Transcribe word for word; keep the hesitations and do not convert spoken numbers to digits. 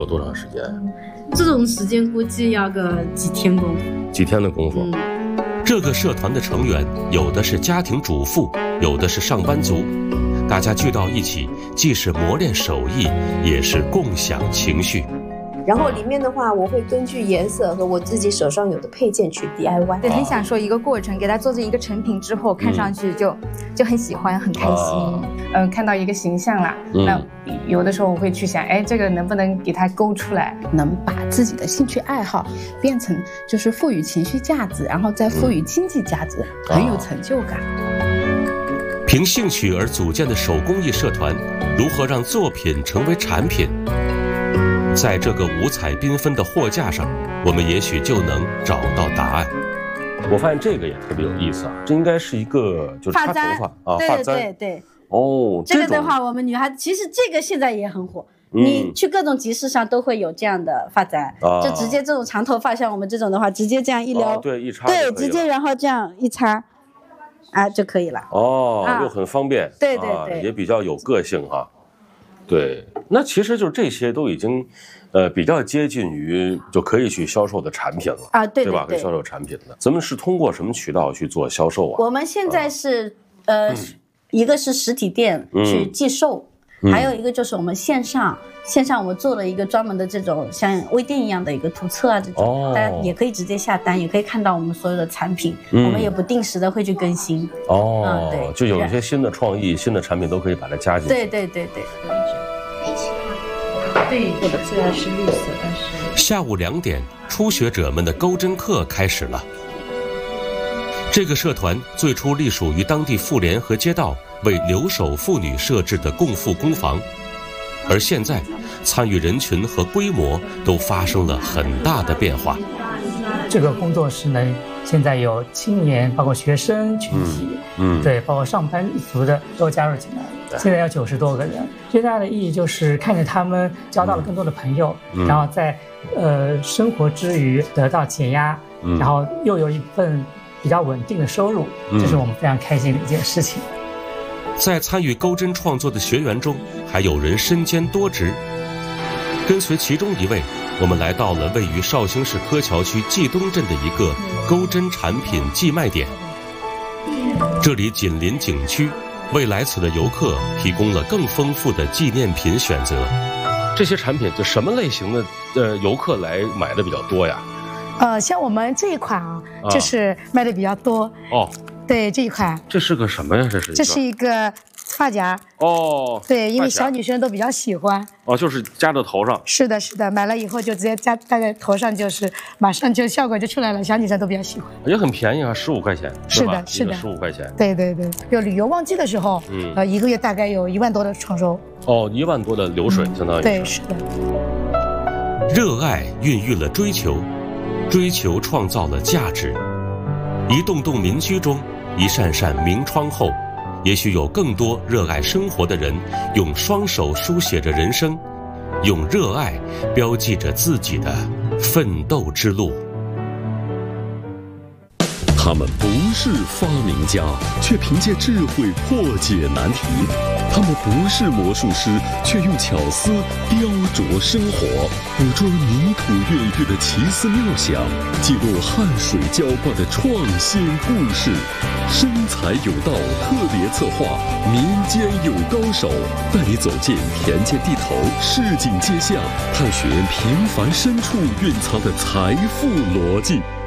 有多长时间？ 这种时间估计要个几天功夫。 几天的功夫。 嗯， 这个社团的成员有的是家庭主妇，有的是上班族，大家聚到一起，既是磨练手艺，也是共享情绪。 然后里面的话，我会根据颜色和我自己手上有的配件去 D I Y。 对，很享受一个过程，给它做成一个成品之后，看上去就、嗯、就很喜欢，很开心。 嗯、呃，看到一个形象啦，嗯、那有的时候我会去想，哎，这个能不能给它勾出来？ 能把自己的兴趣爱好变成就是赋予情绪价值，然后再赋予经济价值，嗯、很有成就感。 凭兴趣而组建的手工艺社团，如何让作品成为产品？在这个五彩缤纷的货架上，我们也许就能找到答案。 我发现这个也特别有意思啊，这应该是一个就是插头发啊， 对对对对。 哦， 这个的话，我们女孩子其实这个现在也很火，嗯、你去各种集市上都会有这样的发簪，啊、就直接这种长头发，像我们这种的话，直接这样一撩， 哦、对，一插， 对，直接然后这样一插，啊就可以了。 哦， 啊、 又很方便， 对对对、 啊，也比较有个性哈。对，那其实就是这些都已经，呃，比较接近于就可以去销售的产品了啊，对对, 对吧？可以销售产品的，咱们是通过什么渠道去做销售啊？ 我们现在是、啊、呃、嗯，一个是实体店去寄售， 嗯、 还有一个就是我们线上，线上我们做了一个专门的这种像微店一样的一个图册啊，这种、哦、大家也可以直接下单，也可以看到我们所有的产品，嗯、我们也不定时的会去更新。 哦，嗯、对，就有一些新的创意、新的产品都可以把它加进去。 对对对对。 对，我的最爱是绿色，但是下午两点，初学者们的钩针课开始了。这个社团最初隶属于当地妇联和街道为留守妇女设置的共富工房，而现在参与人群和规模都发生了很大的变化。 这个工作室呢，现在有青年，包括学生群体，嗯，嗯对，包括上班族的都加入进来了。现在有九十多个人，最大的意义就是看着他们交到了更多的朋友，嗯、然后在呃生活之余得到减压，嗯、然后又有一份比较稳定的收入，嗯、这是我们非常开心的一件事情。 在参与钩针创作的学员中，还有人身兼多职。跟随其中一位，我们来到了位于绍兴市柯桥区蓟东镇的一个钩针产品寄卖点，这里紧邻景区，为来此的游客提供了更丰富的纪念品选择。 这些产品就什么类型的呃游客来买的比较多呀？ 呃，像我们这一款啊，就是卖的比较多。 哦， 对，这一款。 这是个什么呀？这是一个这是一个发夹。哦，对，因为小女生都比较喜欢。 哦，就是夹到头上。 是的，是的，买了以后就直接夹戴在头上，就是马上就效果就出来了，小女生都比较喜欢。 也很便宜啊，十五块钱。 是的，是的， 十五块钱。 对对对，有旅游旺季的时候，嗯，呃，一个月大概有一万多的创收。 哦，一万多的流水，嗯、相当于是。 对，是的。 热爱孕育了追求，追求创造了价值。一栋栋民居中，一扇扇明窗后，也许有更多热爱生活的人，用双手书写着人生，用热爱标记着自己的奋斗之路。 他们不是发明家，却凭借智慧破解难题；他们不是魔术师，却用巧思雕琢生活，捕捉泥土孕育的奇思妙想，记录汗水浇灌的创新故事。生财有道特别策划，民间有高手，带你走进田间地头、市井街巷，探寻平凡深处蕴藏的财富逻辑。